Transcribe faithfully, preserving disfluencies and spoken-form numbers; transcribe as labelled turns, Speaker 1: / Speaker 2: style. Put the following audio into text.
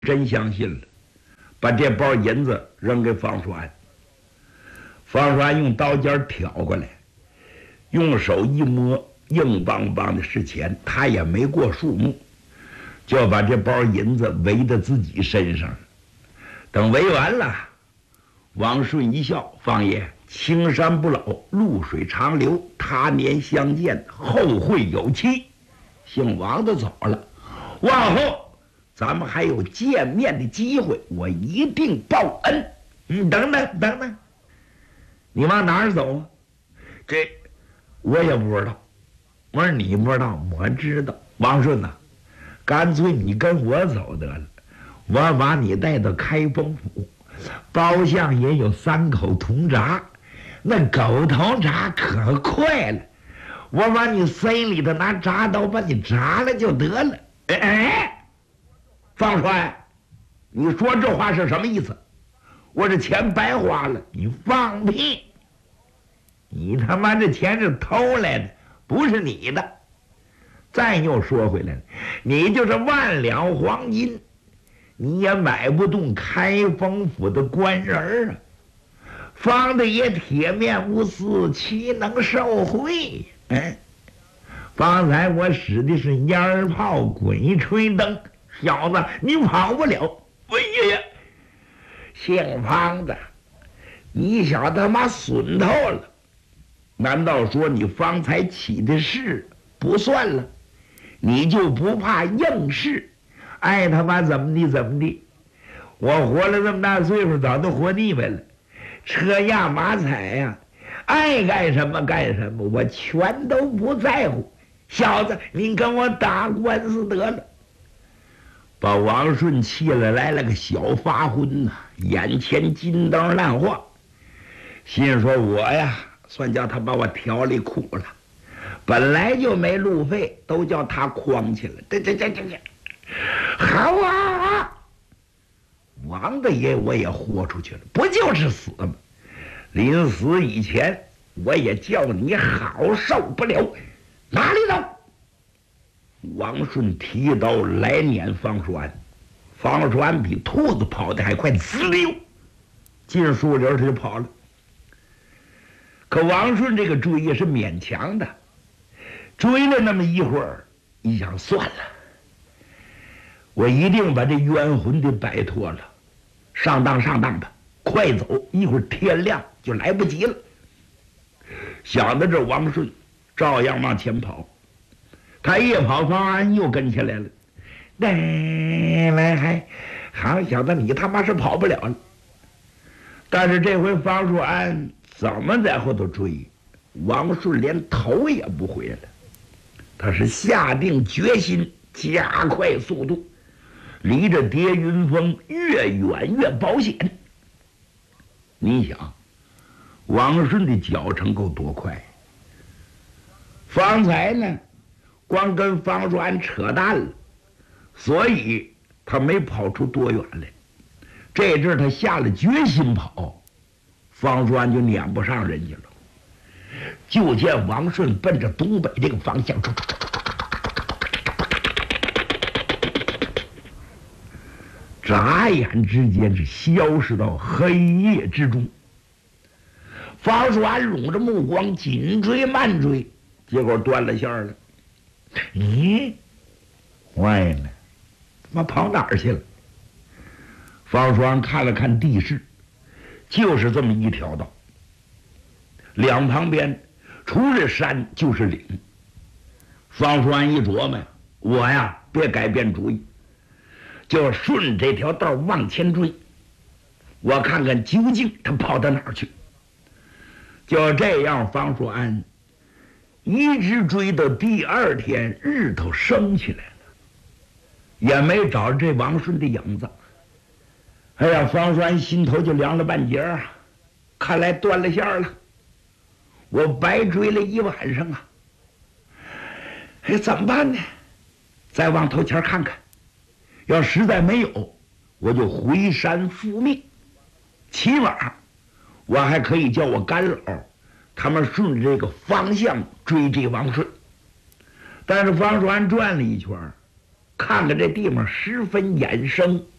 Speaker 1: 真相信了，把这包银子扔给方栓。方栓用刀尖挑过来，用手一摸，硬邦邦的是钱，他也没过数目，就把这包银子围到自己身上。等围完了，王顺一笑：“方爷，青山不老，露水长流，他年相见，后会有期。姓王的走了，往后咱们还有见面的机会，我一定报恩。你等等等等，你往哪儿走啊？这我也不知道。我说你不知道，我知道。王顺呐、啊，干脆你跟我走得了，我把你带到开封府，包相爷有三口铜闸，那狗头铡可快了，我把你塞里头，拿铡刀把你铡了就得了。哎哎。方栓，你说这话是什么意思？我这钱白花了！你放屁！你他妈这钱是偷来的，不是你的。再又说回来了，你就是万两黄金，你也买不动开封府的官人啊！方大爷铁面无私，岂能受贿？哎，方才我使的是烟炮鬼吹灯。小子，你跑不了！哎呀呀，姓方的，你小子他妈损透了！难道说你方才起的誓不算了？你就不怕应试？爱他妈怎么地怎么地？我活了这么大岁数，早都活腻歪了，车压马踩呀、啊，爱干什么干什么，我全都不在乎。小子，你跟我打官司得了！把王顺气了，来了个小发昏呐、啊，眼前金灯烂晃，心说我呀，算叫他把我调里苦了，本来就没路费，都叫他诓去了。这这这这这，好啊！王大爷我也豁出去了，不就是死吗？临死以前，我也叫你好受不了，哪里走？王顺提刀来撵方栓，方栓比兔子跑得还快，滋溜进树林他就跑了。可王顺这个追是勉强的，追了那么一会儿，一想算了，我一定把这冤魂给摆脱了，上当上当吧，快走，一会儿天亮就来不及了。想到这，王顺照样往前跑。他一跑，方安又跟起来了。来来，还好小子，你他妈是跑不了了。但是这回方树安怎么在后头追，王顺连头也不回了。他是下定决心加快速度，离着叠云峰越远越保险。你想，王顺的脚程够多快？方才呢？光跟方栓扯淡了，所以他没跑出多远来。这阵他下了决心跑，方栓就撵不上人家了。就见王顺奔着东北这个方向，眨眼之间是消失到黑夜之中。方栓拢着目光紧追慢追，结果断了线了。咦，坏了，他妈跑哪儿去了？方栓看了看地势，就是这么一条道，两旁边除了山就是岭。方栓一琢磨，我呀别改变主意，就顺这条道往前追，我看看究竟他跑到哪儿去。就这样，方栓一直追到第二天日头升起来了，也没找着这王顺的影子。哎呀，方栓心头就凉了半截啊！看来断了线了，我白追了一晚上啊！哎，怎么办呢？再往头前看看，要实在没有，我就回山复命。起码我还可以叫我干老他们顺着这个方向追这王顺。但是方栓转了一圈，看看这地方十分眼生，